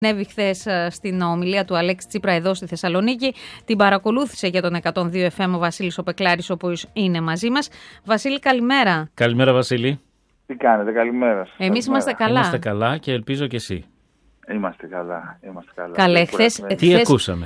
Συνέβη χθες στην ομιλία του Αλέξη Τσίπρα εδώ στη Θεσσαλονίκη. Την παρακολούθησε για τον 102 FM ο Βασίλης ο Πεκλάρης, ο οποίος είναι μαζί μας. Βασίλη, καλημέρα. Καλημέρα, Βασίλη. Τι κάνετε, καλημέρα σας. Εμείς είμαστε καλά. Είμαστε καλά και ελπίζω και εσύ. Είμαστε καλά. Καλέ, χθες τι ακούσαμε.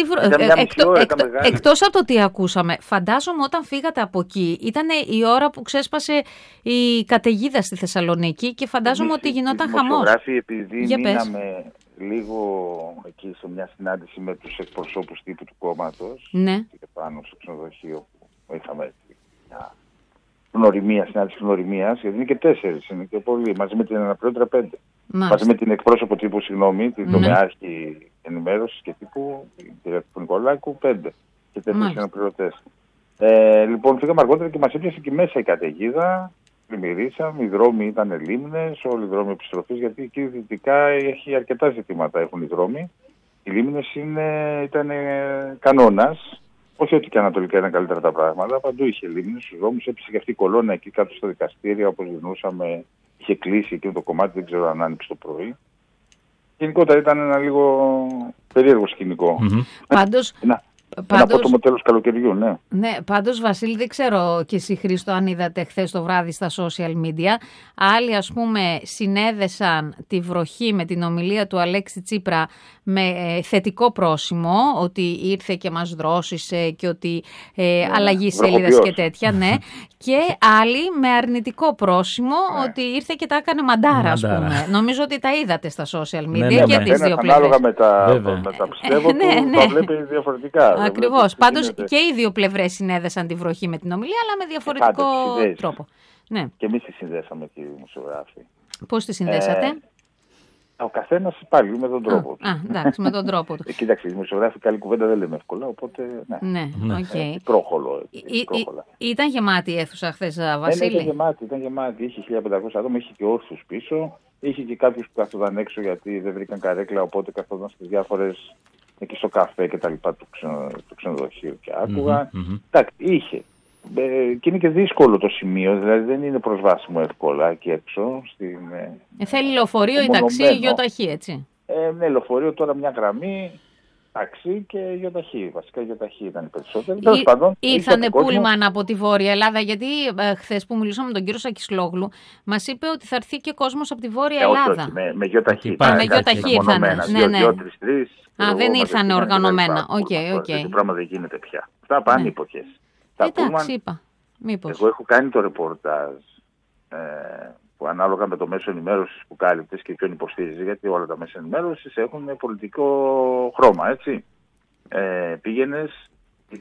Εκτός από το τι ακούσαμε, φαντάζομαι όταν φύγατε από εκεί, ήταν η ώρα που ξέσπασε η καταιγίδα στη Θεσσαλονίκη και φαντάζομαι ότι γινόταν χαμός. Επειδή μείναμε λίγο εκεί σε μια συνάντηση με τους εκπροσώπους τύπου του κόμματος, ναι, και πάνω στο ξενοδοχείο που είχαμε μια γνωριμία, συνάντηση γνωριμίας, γιατί είναι και 4, είναι και πολλοί, μαζί με την αναπληρώτρια 5. Μαζί με την εκπρόσωπο τύπου, την τομεάρχη ενημέρωσης και τύπου, την κυρία του Νικολάκου, 5 και 4 αναπληρωτές. Λοιπόν, φύγαμε αργότερα και μας έπιασε εκεί μέσα η καταιγίδα. Πλημμυρίσαμε, οι δρόμοι ήταν λίμνες, όλοι οι δρόμοι επιστροφής, γιατί εκεί δυτικά έχει αρκετά ζητήματα έχουν οι δρόμοι. Οι λίμνες ήταν κανόνας. Όχι ότι και ανατολικά ήταν καλύτερα τα πράγματα, παντού είχε λίμνες στους δρόμους. Έπεσε και αυτή η κολόνα εκεί κάτω στα δικαστήρια, όπως γυρνούσαμε. Είχε κλείσει εκείνο το κομμάτι, δεν ξέρω αν άνοιξε το πρωί. Γενικότερα ήταν ένα λίγο περίεργο σκηνικό. Πάντως, ένα απότομο τέλος καλοκαιριού, ναι. Ναι, πάντως, Βασίλη, δεν ξέρω και εσύ, Χρήστο, αν είδατε χθες το βράδυ στα social media. Άλλοι, ας πούμε, συνέδεσαν τη βροχή με την ομιλία του Αλέξη Τσίπρα με θετικό πρόσημο, ότι ήρθε και μας δρόσησε και ότι αλλαγή σελίδας και τέτοια, ναι. Και άλλοι με αρνητικό πρόσημο, ότι ήρθε και τα έκανε μαντάρα, ας πούμε. Νομίζω ότι τα είδατε στα social media και τις δύο πλευρές. Ανάλογα με τα πιστεύω του, τα βλέπει διαφορετικά. Ακριβώς. Πάντως και οι δύο πλευρές συνέδεσαν τη βροχή με την ομιλία, αλλά με διαφορετικό τρόπο. Ναι. Και εμείς τη συνδέσαμε, κύριοι δημοσιογράφοι. Πώς τη συνδέσατε? Ο καθένας πάλι με τον τρόπο του. Εντάξει, με τον τρόπο του. Κοίταξε, οι δημοσιογράφοι καλή κουβέντα δεν λέμε εύκολα, οπότε ναι. Πρόχολο. Ήταν γεμάτη η αίθουσα χθες, Βασίλη? Ήταν γεμάτη. Είχε 1.500 άτομα, είχε και όρθιους πίσω. Είχε και κάποιους που καθόταν έξω γιατί δεν βρήκαν καρέκλα, οπότε καθόταν στις διάφορες, εκεί στο καφέ και τα λοιπά του ξενοδοχείου και άκουγα. Εντάξει, είχε. Και είναι και δύσκολο το σημείο, δηλαδή δεν είναι προσβάσιμο εύκολα εκεί έξω. Θέλει λεωφορείο ή ταξί ή γεωταχή, έτσι. Ναι, λεωφορείο, τώρα μια γραμμή, ταξί και γεωταχή. Βασικά γεωταχή ήταν οι περισσότεροι. Ήρθανε πούλμαν από τη Βόρεια Ελλάδα, γιατί χθες που μιλήσαμε με τον κύριο Σακισλόγλου, μας είπε ότι θα έρθει και κόσμος από τη Βόρεια Ελλάδα. Όχι, με γεωταχή. Με γεωταχή ήρθανε. Ναι. Δεν ήρθανε οργανωμένα. Το πράγμα δεν γίνεται πια. Αυτά πάνε εποχές. Εντάξει, είπα. Μήπως. Εγώ έχω κάνει το ρεπορτάζ που ανάλογα με το μέσο ενημέρωσης που κάλυπτες και ποιον υποστήριζε, γιατί όλα τα μέσα ενημέρωσης έχουν πολιτικό χρώμα, έτσι. Πήγαινες,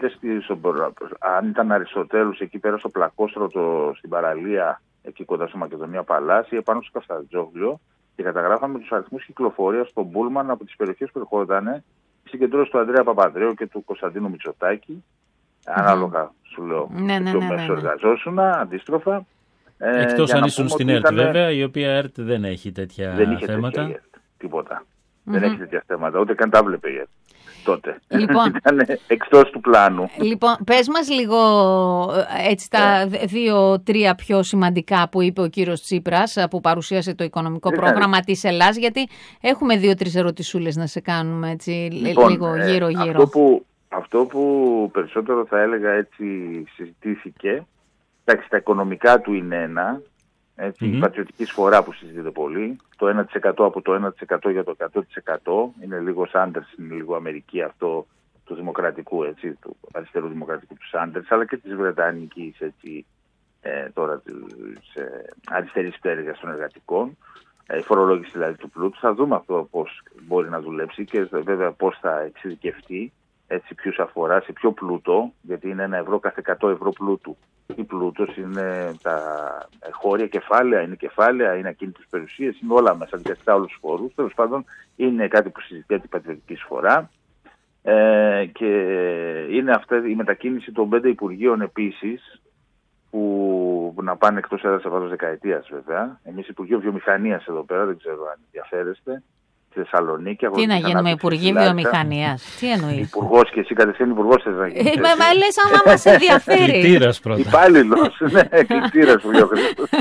αν ήταν Αριστοτέλους εκεί πέρα στο Πλακόστρωτο στην παραλία, εκεί κοντά στο Μακεδονία Παλάση, ή επάνω στο Καφτατζόγλιο, και καταγράφαμε τους αριθμούς κυκλοφορίας των Πούλμαν από τις περιοχές που ερχόταν, συγκεντρώσεις του Ανδρέα Παπανδρέου και του Κωνσταντίνου Μητσοτάκη. Ανάλογα, σου λέω, ποιο μέσο εργαζόσουν, αντίστροφα. Εκτός αν ήσουν στην ΕΡΤ, βέβαια, η οποία ΕΡΤ δεν έχει τέτοια θέματα. Δεν είχε τίποτα. Δεν έχει τέτοια θέματα, ούτε καν τα βλέπε η ΕΡΤ τότε. Λοιπόν, ήταν εκτός του πλάνου. Λοιπόν, πες μας λίγο έτσι τα 2-3 πιο σημαντικά που είπε ο κύριος Τσίπρας, που παρουσίασε το οικονομικό πρόγραμμα της Ελλάς, γιατί έχουμε 2-3 ερωτησούλες να σε κάνουμε έτσι λίγο γύρω-γύρω. Αυτό που περισσότερο θα έλεγα έτσι συζητήθηκε, εντάξει, τα οικονομικά του είναι ένα, έτσι, η πατριωτική εισφορά που συζητείται πολύ, το 1% από το 1% για το 100%, είναι λίγο Σάντερς, είναι λίγο Αμερική αυτό του δημοκρατικού, έτσι, του αριστερού δημοκρατικού του Σάντερς, αλλά και της βρετανικής, έτσι, τώρα της αριστερής πτέρυγας των εργατικών, η φορολόγηση δηλαδή του πλούτου. Θα δούμε αυτό πώς μπορεί να δουλέψει και βέβαια πώς θα εξειδικευτεί. Έτσι, ποιους αφορά, σε ποιο πλούτο, γιατί είναι 1 ευρώ κάθε 100 ευρώ πλούτου. Η πλούτος είναι τα χώρια κεφάλαια, είναι ακίνητες περιουσίες, είναι όλα μέσα, δικαστικά όλους τους φόρους. Τέλος πάντων, είναι κάτι που συζητιέται η πατριωτική εισφορά. Και είναι αυτή η μετακίνηση των 5 υπουργείων επίσης, που να πάνε εκτός έδρας σε βάθος δεκαετίας βέβαια. Εμείς Υπουργείο Βιομηχανίας εδώ πέρα, δεν ξέρω αν ενδιαφέρεστε. στη Θεσσαλονίκη. Τι να γίνουμε, Υπουργοί Βιομηχανίας? Τι εννοείς? Υπουργός και εσύ κατευθείαν υπουργός θες να γίνεις? Μα λες άμα μας ενδιαφέρει. Κλητήρας πρώτα. Υπάλληλος, ναι, κλητήρας που διώχνει.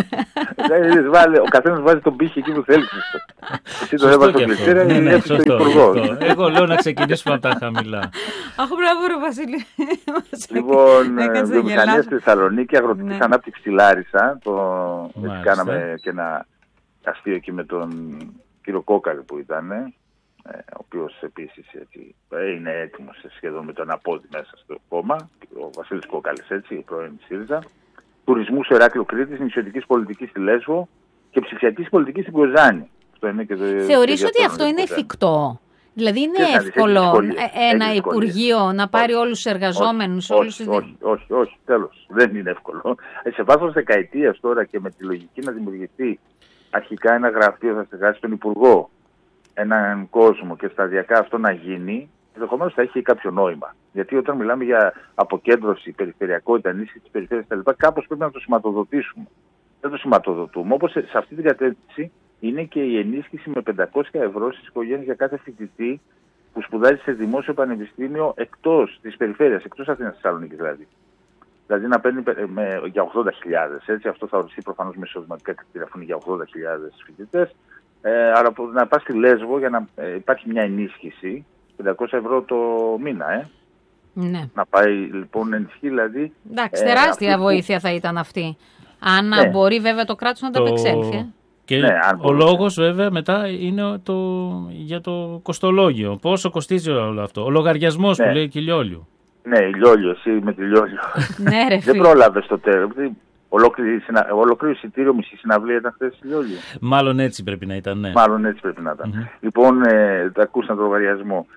Ο καθένας βάζει τον πύχη εκεί που θέλει. Εσύ το έβαζε στον κλητήρα ή έφυγε στο υπουργό. Εγώ λέω να ξεκινήσουμε από τα χαμηλά. Αχ, μπράβο ρε Βασίλη. Λοιπόν, βιομηχανία στη Θεσσαλονίκη, αγροτική ανάπτυξη στη Λάρισα. Κάναμε και ένα αστείο εκεί με τον κύριο Κόκαλη που ήταν, ο οποίος επίσης είναι έτοιμος σχεδόν με τον απόδι μέσα στο κόμμα, ο Βασίλης Κόκαλης, πρώην ΣΥΡΙΖΑ. Τουρισμού στο Ηράκλειο Κρήτης, νησιωτικής πολιτικής στη Λέσβο και ψηφιακής πολιτικής στην Κοζάνη. Θεωρείς ότι αυτό είναι εφικτό? Δηλαδή είναι εύκολο ένα Υπουργείο να πάρει όλους τους εργαζόμενους? Όχι, τέλος. Δεν είναι εύκολο. Σε βάθος δεκαετίας τώρα και με τη λογική να δημιουργηθεί αρχικά ένα γραφείο θα στεγάσει τον Υπουργό, έναν κόσμο και σταδιακά αυτό να γίνει, ενδεχομένως θα έχει κάποιο νόημα. Γιατί όταν μιλάμε για αποκέντρωση, περιφερειακότητα, ενίσχυση της περιφέρειας κτλ., κάπως πρέπει να το σηματοδοτήσουμε. Δεν το σηματοδοτούμε. Όπως σε αυτή την κατεύθυνση είναι και η ενίσχυση με 500 ευρώ στις οικογένειες για κάθε φοιτητή που σπουδάζει σε δημόσιο πανεπιστήμιο εκτός της περιφέρειας, εκτός Αθήνας, Θεσσαλονίκης δηλαδή. Δηλαδή να παίρνει για 80.000, αυτό θα οριστεί προφανώς με εισοδηματικά κριτήρια, αφού είναι για 80.000 φοιτητές. Αλλά να πας στη Λέσβο για να υπάρχει μια ενίσχυση, 500 ευρώ το μήνα, Ναι. Να πάει λοιπόν να ενισχύει δηλαδή. Εντάξει, τεράστια βοήθεια θα ήταν αυτή. Αν μπορεί βέβαια το κράτος να τα επεξέλθει. Και ο λόγος βέβαια μετά είναι για το κοστολόγιο. Πόσο κοστίζει όλο αυτό? Ο λογαριασμός που λέει και η Λιόλιου. Ναι, η Λιόλιου, εσύ με τη Λιόλιου. Ναι, ρε, δεν πρόλαβε το τέλος. Ολόκληρο εισιτήριο, μισή συναυλία ήταν χθες στη Λιόλιου. Μάλλον έτσι πρέπει να ήταν, ναι. Μάλλον έτσι πρέπει να ήταν. Λοιπόν, ακούσαν το λογαριασμό.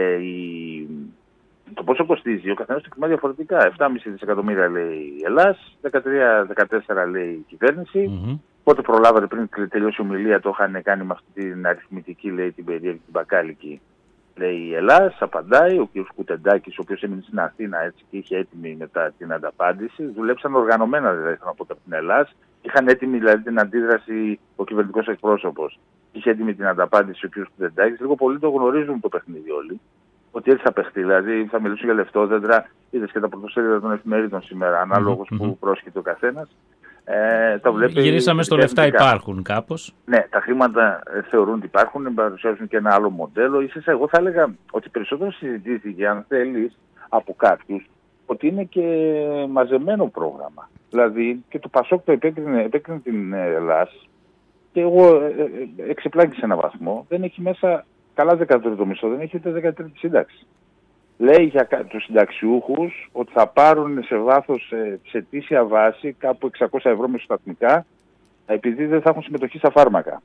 Το πόσο κοστίζει, ο καθένας το εκτιμά διαφορετικά. 7,5 δισεκατομμύρια λέει η Ελλάς, 13-14 λέει η κυβέρνηση. Πότε προλάβατε πριν τελειώσει η ομιλία, το είχαν κάνει με αυτή την αριθμητική, λέει, την περίεργη, την μπακάλικη, λέει η Ελλάς, απαντάει, ο κ. Κουτεντάκης, ο οποίος έμεινε στην Αθήνα έτσι και είχε έτοιμη μετά την ανταπάντηση. Δουλέψαν οργανωμένα δηλαδή από την Ελλάς. Είχαν έτοιμη δηλαδή την αντίδραση ο κυβερνητικός εκπρόσωπος. Είχε έτοιμη την ανταπάντηση ο κ. Κουτεντάκης. Λίγο πολύ το γνωρίζουν το παιχνίδι όλοι. Ότι έτσι θα παιχτεί. Δηλαδή θα μιλήσουν για λεφτόδεντρα. Είδες και τα πρωτοσέλιδα των εφημερίδων σήμερα, ανάλογος που πρόσχεται ο καθένας. Γυρίσαμε στο λεφτά υπάρχουν κάπως. Ναι, τα χρήματα θεωρούν ότι υπάρχουν, παρουσιάζουν και ένα άλλο μοντέλο. Ίσως εγώ θα έλεγα ότι περισσότερο συζητήθηκε, αν θέλεις, από κάποιους, ότι είναι και μαζεμένο πρόγραμμα. Δηλαδή και το Πασόκ το επέκρινε την Ελλάς και εγώ εξεπλάγει σε έναν βαθμό. Δεν έχει μέσα καλά 13ο μισθό, δεν έχει ούτε 13η σύνταξη. Λέει για τους συνταξιούχους ότι θα πάρουν σε βάθος, σε αιτήσια βάση, κάπου 600 ευρώ μεσοσταθμικά, επειδή δεν θα έχουν συμμετοχή στα φάρμακα.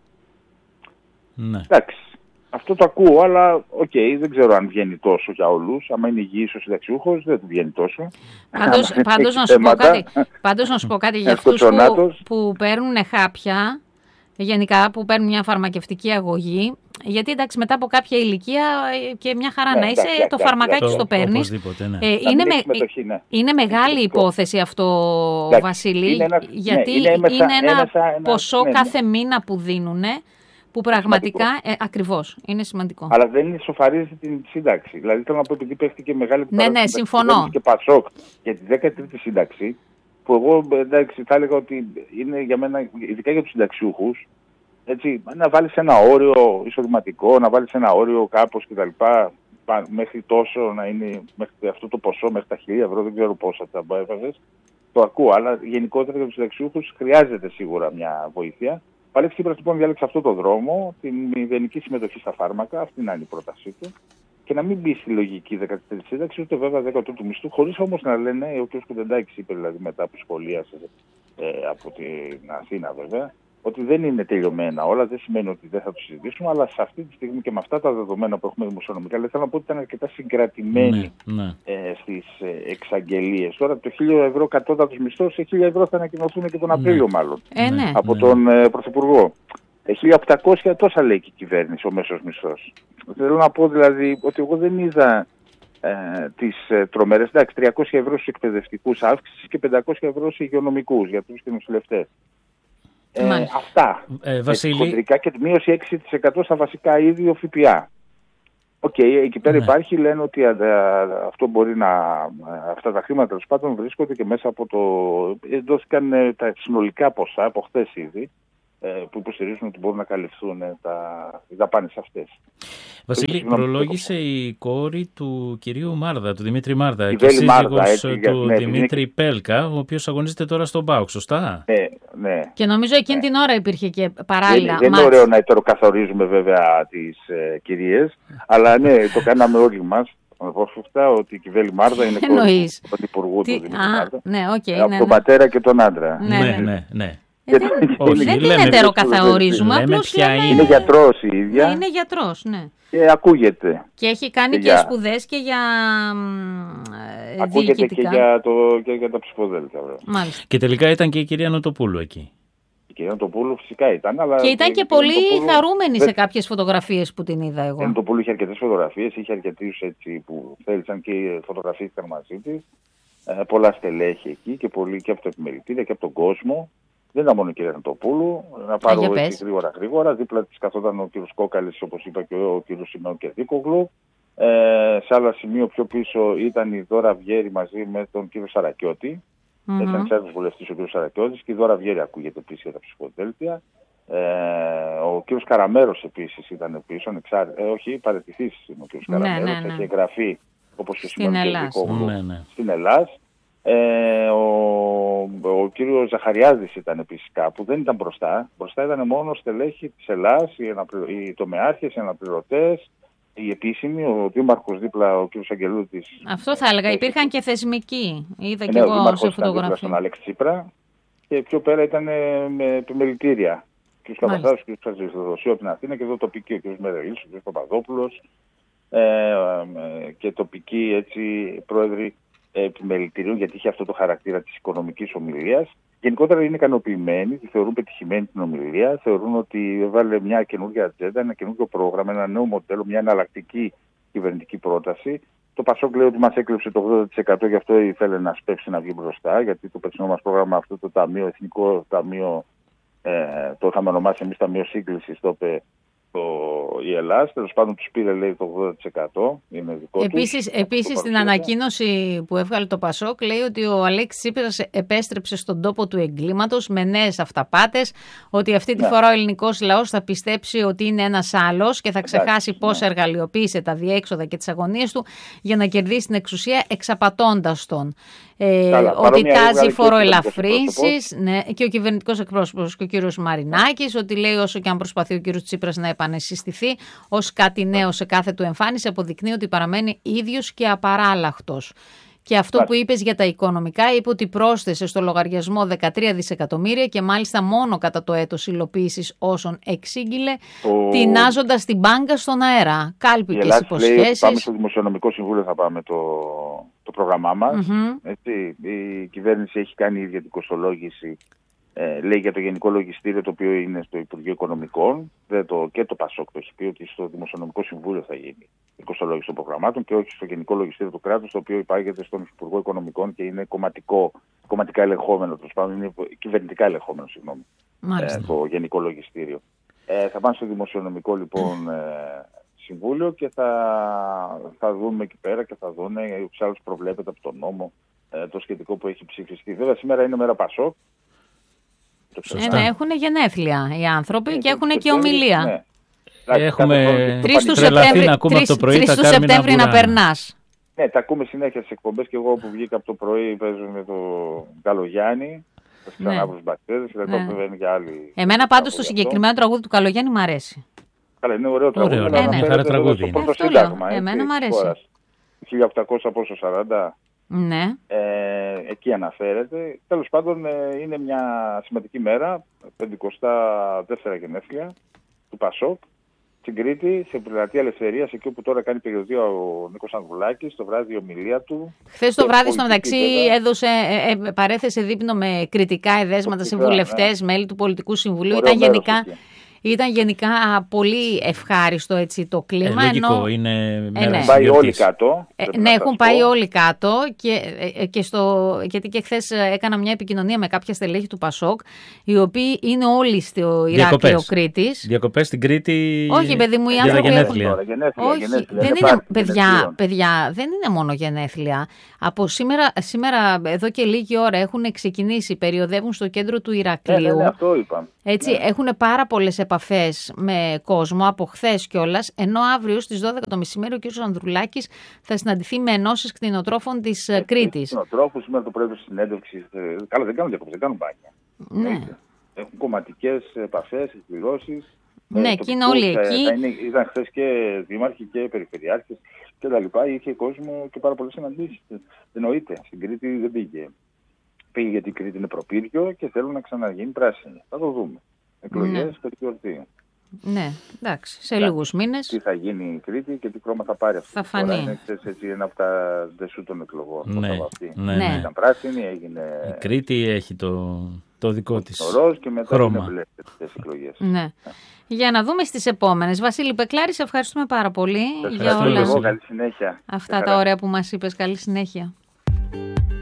Ναι. Εντάξει, αυτό το ακούω, αλλά δεν ξέρω αν βγαίνει τόσο για όλους. Αν είναι υγιής ο συνταξιούχος, δεν του βγαίνει τόσο. Πάντως να σου πω κάτι για αυτούς που παίρνουν χάπια, γενικά που παίρνουν μια φαρμακευτική αγωγή. Γιατί εντάξει, μετά από κάποια ηλικία και μια χαρά να είσαι, το φαρμακάκι στο παίρνεις. Ναι. Είναι μεγάλη υπόθεση αυτό, Βασίλη, γιατί είναι ένα ποσό κάθε μήνα που δίνουν, που πραγματικά ακριβώς είναι σημαντικό. Αλλά δεν ισοφαρίζει την σύνταξη. Δηλαδή θέλω να πω, επειδή παίχτηκε μεγάλη ναι, συμφωνώ. Και Πασόκ για τη 13η σύνταξη, που εγώ εντάξει, θα έλεγα ότι είναι για μένα, ειδικά για τους συνταξιούχους, έτσι, να βάλεις ένα όριο εισοδηματικό, να βάλεις ένα όριο κάπως κτλ. Μέχρι τόσο να είναι, μέχρι αυτό το ποσό, μέχρι τα 1.000 ευρώ, δεν ξέρω πόσα θα έβαζες. Το ακούω, αλλά γενικότερα για τους συνταξιούχους χρειάζεται σίγουρα μια βοήθεια. Ο Αλέξης Τσίπρας λοιπόν διάλεξε αυτό το δρόμο, την μηδενική συμμετοχή στα φάρμακα, αυτή είναι η πρότασή του. Και να μην μπει στη λογική 13η σύνταξη, ούτε βέβαια 13ου μισθού, χωρίς όμως να λένε, ο κ. Κουτεντάκης είπε δηλαδή μετά που σχολίασε από την Αθήνα βέβαια, ότι δεν είναι τελειωμένα όλα, δεν σημαίνει ότι δεν θα το συζητήσουμε, αλλά σε αυτή τη στιγμή και με αυτά τα δεδομένα που έχουμε δημοσιονομικά, δηλαδή θέλω να πω ότι ήταν αρκετά συγκρατημένοι στις εξαγγελίες. Τώρα το 1.000 ευρώ κατώτατος μισθός, σε 1.000 ευρώ θα ανακοινωθούν και τον Απρίλιο μάλλον, από τον Πρωθυπουργό. 1.800 τόσα λέει και η κυβέρνηση ο μέσος μισθός. Θέλω να πω δηλαδή ότι εγώ δεν είδα τις τρομερές, εντάξει, 300 ευρώ στους εκπαιδευτικούς αύξηση και 500 ευρώ στους υγειονομικούς για τους και νοσηλευτές. Αυτά. Βασίλη. Χοντρικά, και τη μείωση 6% στα βασικά είδη ο ΦΠΑ. Εκεί πέρα υπάρχει, λένε ότι αυτό μπορεί αυτά τα χρήματα τέλος πάντων βρίσκονται και μέσα από δόθηκαν τα συνολικά ποσά από χθες ήδη, που υποστηρίζουν ότι μπορούν να καλυφθούν οι δαπάνες αυτές. Βασίλη, προλόγησε η κόρη του κυρίου Μάρδα, του Δημήτρη Μάρδα, και σύζυγος του Δημήτρη Πέλκα, ο οποίος αγωνίζεται τώρα στον ΠΑΟΚ, σωστά? Ναι. Και νομίζω εκείνη την ώρα υπήρχε και παράλληλα. Δεν είναι ωραίο να ετεροκαθορίζουμε βέβαια τις κυρίες, αλλά ναι, το κάναμε όλοι μας. Ότι η Κιβέλη Μάρδα είναι κόρη του Υπουργού του Δημήτρη Μάρδα. Από τον πατέρα και τον άντρα. Ναι. Δεν την ετεροκαθορίζουμε, απλώς είναι γιατρός η ίδια. Είναι γιατρός, ναι. Και ακούγεται. Και έχει κάνει και σπουδές και για ακούγεται διοικητικά. Και για τα ψηφοδέλτια. Και τελικά ήταν και η κυρία Νοτοπούλου εκεί. Η κυρία Νοτοπούλου φυσικά ήταν. Αλλά και ήταν και πολύ χαρούμενη σε κάποιες φωτογραφίες που την είδα εγώ. Η Νοτοπούλου είχε αρκετές φωτογραφίες, είχε αρκετούς έτσι που θέλησαν και φωτογραφίστηκαν μαζί της. Πολλά στελέχη εκεί και από τα επιμελητήρια και από τον κόσμο. Δεν ήταν μόνο η κυρία Νοτοπούλου, να πάρω έτσι γρήγορα. Δίπλα της καθόταν ο κύριος Κόκαλης, όπως είπα, και ο κύριος Σινό και Δίκογλου. Σε άλλο σημείο πιο πίσω ήταν η Δώρα Βιέρη μαζί με τον κύριο Σαρακιώτη. Ήταν εξάρτητος βουλευτής ο κύριος Σαρακιώτης, και η Δώρα Βιέρη ακούγεται επίσης για τα ψηφοδέλτια. Ο κύριος Καραμέρος επίσης ήταν πίσω, όχι παραιτηθής είναι ο κύριος Καραμέρος, έχει εγγραφεί όπως και σήμερα ο Δίκογλου στην Ελλάδα. Ο κύριος Ζαχαριάδης ήταν επίσης κάπου, δεν ήταν μπροστά. Μπροστά ήταν μόνο στελέχη της Ελλάς, οι τομεάρχες, οι αναπληρωτές, οι επίσημοι, ο δήμαρχος δίπλα, ο κύριος Αγγελούτης. Αυτό θα έλεγα, υπήρχαν και θεσμικοί, είδα και εγώ σε φωτογραφία. Στον Άλεξ Τσίπρα, και πιο πέρα ήταν με επιμελητήρια. Ο κύριος Καβαθάρος, ο κύριος Χατζηδοσίου από την Αθήνα, και εδώ τοπική, ο κύριος Μερελής, ο κύριος Παπαδόπουλος, και τοπικοί έτσι πρόεδροι επιμελητηρίων, γιατί είχε αυτό το χαρακτήρα της οικονομικής ομιλίας. Γενικότερα είναι ικανοποιημένοι, τη θεωρούν πετυχημένη την ομιλία, θεωρούν ότι έβαλε μια καινούργια ατζέντα, ένα καινούργιο πρόγραμμα, ένα νέο μοντέλο, μια εναλλακτική κυβερνητική πρόταση. Το Πασόκ λέει ότι μας έκλεψε το 80%, γι' αυτό ήθελε να σπεύσει να βγει μπροστά, γιατί το περσινό μας πρόγραμμα, αυτό το ταμείο, εθνικό ταμείο, το είχαμε ονομάσει εμείς Ταμείο Σύγκλησης, το είπε η Ελλάδα. Τέλος πάντων τους πήρε, λέει, το 80%. Είναι δικό Επίσης στην ανακοίνωση που έβγαλε το Πασόκ λέει ότι ο Αλέξης Τσίπρας επέστρεψε στον τόπο του εγκλήματος με νέες αυταπάτες, ότι αυτή τη φορά ο ελληνικός λαός θα πιστέψει ότι είναι ένας άλλος και θα ξεχάσει πώς εργαλειοποίησε τα διέξοδα και τις αγωνίες του για να κερδίσει την εξουσία εξαπατώντας τον. Ότι τάζει φοροελαφρύνσεις, και ο κυβερνητικός εκπρόσωπος και ο κύριος Μαρινάκης, ότι λέει όσο και αν προσπαθεί ο κύριος Τσίπρας να επανεσυστηθεί ως κάτι νέο σε κάθε του εμφάνιση, αποδεικνύει ότι παραμένει ίδιος και απαράλλαχτος. Και αυτό που είπες για τα οικονομικά, είπε ότι πρόσθεσε στο λογαριασμό 13 δισεκατομμύρια και μάλιστα μόνο κατά το έτος υλοποίησης όσων εξήγηλε, τεινάζοντας την μπάγκα στον αέρα. Κάλπικες υποσχέσεις. Πάμε στο Δημοσιονομικό Συμβούλιο, θα πάμε το πρόγραμμά μας. Η κυβέρνηση έχει κάνει ίδια την κοστολόγηση. Λέει για το Γενικό Λογιστήριο, το οποίο είναι στο Υπουργείο Οικονομικών, και το Πασόκ το έχει πει ότι στο Δημοσιονομικό Συμβούλιο θα γίνει η κοστολόγηση των προγραμμάτων και όχι στο Γενικό Λογιστήριο του κράτους, το οποίο υπάγεται στον Υπουργό Οικονομικών και είναι κομματικά ελεγχόμενο, τέλος πάντων είναι κυβερνητικά ελεγχόμενο, το Γενικό Λογιστήριο. Θα πάνε στο Δημοσιονομικό λοιπόν Συμβούλιο και θα δούμε εκεί πέρα και θα δουν, ούτως ή άλλως προβλέπεται από τον νόμο το σχετικό που έχει ψηφιστεί. Βέβαια σήμερα είναι μέρα Πασόκ. Έχουν γενέθλια οι άνθρωποι και έχουν και ομιλία. Έχουμε τρελαθεί να ακούμε από το πρωί τα Σεπτέμβρη να περνάς. Ναι, τα ακούμε συνέχεια στις εκπομπές και εγώ που βγήκα από το πρωί παίζω με τον Καλογιάννη. Θα ξανά από τους μπακτέρες και θα είναι και άλλοι. Εμένα πάντως το συγκεκριμένο τραγούδι του Καλογιάννη μου αρέσει. Καλά, είναι ωραίο τραγούδι. Ωραία τραγούδι. Εμένα μου αρέσει. 1840. Ναι. Εκεί αναφέρεται. Τέλος πάντων είναι μια σημαντική μέρα, 52η γενέθλια του Πασόκ στην Κρήτη, σε πλατεία Ελευθερίας, εκεί όπου τώρα κάνει περιοδία ο Νίκος Ανδρουλάκης, το βράδυ η ομιλία του. Χθες το βράδυ στο μεταξύ παρέθεσε δείπνο με κριτικά εδέσματα σε βουλευτές, μέλη του Πολιτικού Συμβουλίου. Ήταν γενικά Ήταν γενικά πολύ ευχάριστο έτσι το κλίμα. Λογικό, είναι μέρα έχουν πάει όλοι κάτω. Ναι, έχουν πάει όλοι κάτω γιατί και χθες έκανα μια επικοινωνία με κάποια στελέχη του Πασόκ, οι οποίοι είναι όλοι στο Ηράκλειο Κρήτης. Διακοπές στην Κρήτη. Όχι, παιδί μου, οι άνθρωποι γενέθλια. Όχι, παιδιά, δεν είναι μόνο γενέθλια. Από σήμερα εδώ και λίγη ώρα έχουν ξεκινήσει, περιοδεύουν στο κέντρο του Ηρακλείου. Ναι, αυτό είπα. Έτσι, έχουν πάρα πολλές επαφές με κόσμο από χθες κιόλας, ενώ αύριο στις 12 το μεσημέρι ο κ. Ανδρουλάκης θα συναντηθεί με ενώσεις κτηνοτρόφων της Κρήτης. Κτηνοτρόφους σήμερα το πρωί συνέντευξη. Καλά, δεν κάνουν διακοπές, δεν κάνουν μπάνια. Ναι. Έχουν κομματικές επαφές, εκπληρώσεις. Ναι, και είναι όλοι εκεί. Ήταν χθες και δήμαρχοι και περιφερειάρχες και τα λοιπά. Είχε κόσμο και πάρα πολλές συναντήσεις. Εννοείται, στην Κρήτη δεν πήγε. Πήγε γιατί η Κρήτη είναι προπύργιο και θέλουν να ξαναγίνει πράσινη. Θα το δούμε. Εκλογές και γιορτή. Ναι, εντάξει, σε λίγους μήνες. Τι θα γίνει η Κρήτη και τι χρώμα θα πάρει αυτή. Θα φανεί. Είναι έτσι, ένα από τα δεσού των εκλογών. Ναι. Ήταν πράσινη, έγινε. Η Κρήτη έχει το δικό της και μετά χρώμα. Είναι τις εκλογές. Ναι. Για να δούμε στις επόμενες. Βασίλη Πεκλάρη, σε ευχαριστούμε πάρα πολύ για όλα καλή συνέχεια. αυτά τα ωραία που μας είπες. Καλή συνέχεια.